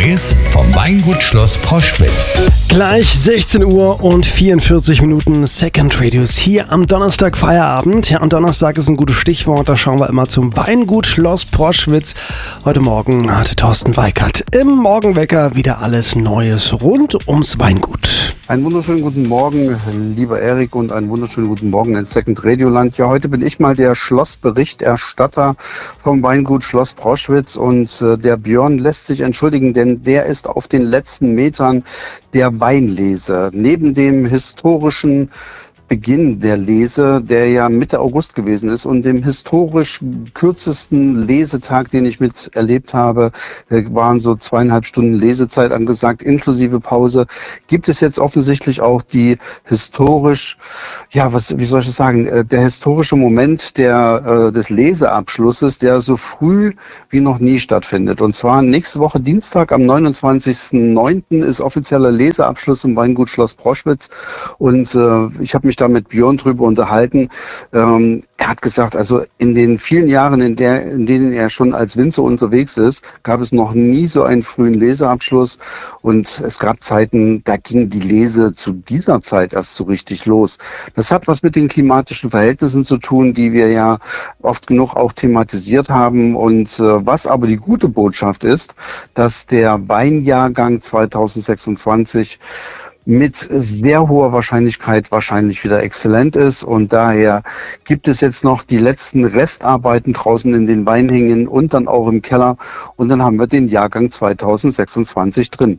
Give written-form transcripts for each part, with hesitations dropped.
Neues vom Weingut Schloss Proschwitz. Gleich 16 Uhr und 44 Minuten Second Radius hier am Donnerstag Feierabend. Ja, und Donnerstag ist ein gutes Stichwort, da schauen wir immer zum Weingut Schloss Proschwitz. Heute Morgen hatte Thorsten Weikert im Morgenwecker wieder alles Neues rund ums Weingut. Einen wunderschönen guten Morgen, lieber Erik, und einen wunderschönen guten Morgen ins Second Radio Land. Ja, heute bin ich mal der Schlossberichterstatter vom Weingut Schloss Proschwitz, und der Björn lässt sich entschuldigen, denn der ist auf den letzten Metern der Weinlese. Neben dem historischen Beginn der Lese, der ja Mitte August gewesen ist, und dem historisch kürzesten Lesetag, den ich miterlebt habe, waren so 2,5 Stunden Lesezeit angesagt, inklusive Pause, gibt es jetzt offensichtlich auch die historisch, wie soll ich das sagen, der historische Moment des Leseabschlusses, der so früh wie noch nie stattfindet. Und zwar nächste Woche Dienstag am 29.09. ist offizieller Leseabschluss im Weingut Schloss Proschwitz, und ich habe mich da mit Björn drüber unterhalten. Er hat gesagt, also in den vielen Jahren, in denen er schon als Winzer unterwegs ist, gab es noch nie so einen frühen Leseabschluss, und es gab Zeiten, da ging die Lese zu dieser Zeit erst so richtig los. Das hat was mit den klimatischen Verhältnissen zu tun, die wir ja oft genug auch thematisiert haben, und was aber die gute Botschaft ist, dass der Weinjahrgang 2026 mit sehr hoher Wahrscheinlichkeit wahrscheinlich wieder exzellent ist, und daher gibt es jetzt noch die letzten Restarbeiten draußen in den Weinhängen und dann auch im Keller, und dann haben wir den Jahrgang 2026 drin.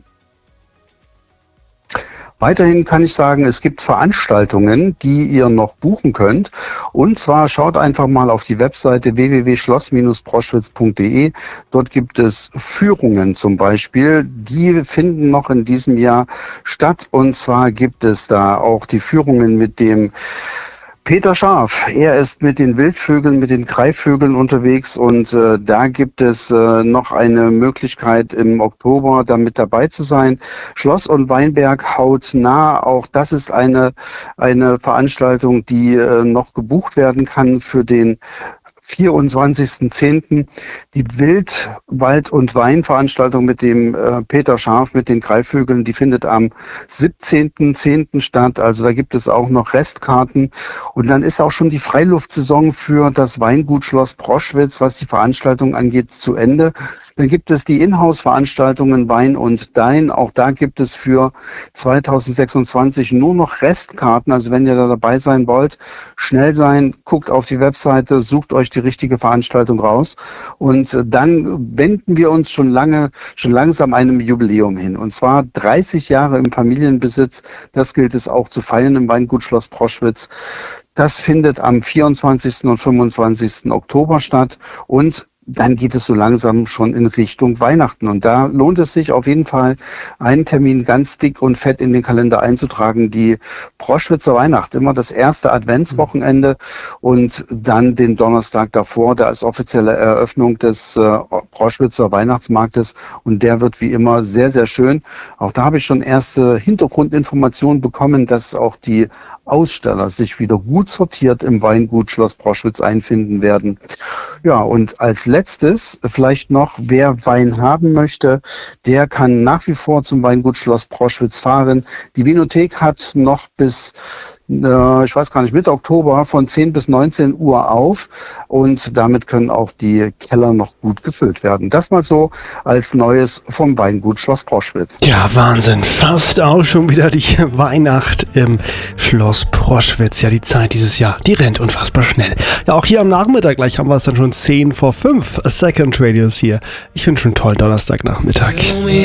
Weiterhin kann ich sagen, es gibt Veranstaltungen, die ihr noch buchen könnt. Und zwar schaut einfach mal auf die Webseite www.schloss-proschwitz.de. Dort gibt es Führungen zum Beispiel. Die finden noch in diesem Jahr statt. Und zwar gibt es da auch die Führungen mit dem Peter Scharf. Er ist mit den Wildvögeln, mit den Greifvögeln unterwegs, und da gibt es noch eine Möglichkeit im Oktober da mit dabei zu sein. Schloss und Weinberg hautnah, auch das ist eine Veranstaltung, die noch gebucht werden kann für den 24.10. Die Wild-, Wald- und Weinveranstaltung mit dem Peter Scharf, mit den Greifvögeln, die findet am 17.10. statt. Also da gibt es auch noch Restkarten. Und dann ist auch schon die Freiluftsaison für das Weingut Schloss Proschwitz, was die Veranstaltung angeht, zu Ende. Dann gibt es die Inhouse-Veranstaltungen Wein und Dein. Auch da gibt es für 2026 nur noch Restkarten. Also wenn ihr da dabei sein wollt, schnell sein, guckt auf die Webseite, sucht euch die richtige Veranstaltung raus, und dann wenden wir uns schon langsam einem Jubiläum hin. Und zwar 30 Jahre im Familienbesitz. Das gilt es auch zu feiern im Weingut Schloss Proschwitz. Das findet am 24. und 25. Oktober statt, und dann geht es so langsam schon in Richtung Weihnachten. Und da lohnt es sich auf jeden Fall, einen Termin ganz dick und fett in den Kalender einzutragen. Die Proschwitzer Weihnacht, immer das erste Adventswochenende, und dann den Donnerstag davor, da ist offizielle Eröffnung des Proschwitzer Weihnachtsmarktes, und der wird wie immer sehr, sehr schön. Auch da habe ich schon erste Hintergrundinformationen bekommen, dass auch die Aussteller sich wieder gut sortiert im Weingut Schloss Proschwitz einfinden werden. Ja, und als letztes vielleicht noch, wer Wein haben möchte, der kann nach wie vor zum Weingut Schloss Proschwitz fahren. Die Vinothek hat noch bis Mitte Oktober von 10 bis 19 Uhr auf, und damit können auch die Keller noch gut gefüllt werden. Das mal so als Neues vom Weingut Schloss Proschwitz. Ja, Wahnsinn. Fast auch schon wieder die Weihnacht im Schloss Proschwitz. Ja, die Zeit dieses Jahr, die rennt unfassbar schnell. Ja, auch hier am Nachmittag, gleich haben wir es dann schon 10 vor 5. Second Radius hier. Ich wünsche einen tollen Donnerstagnachmittag.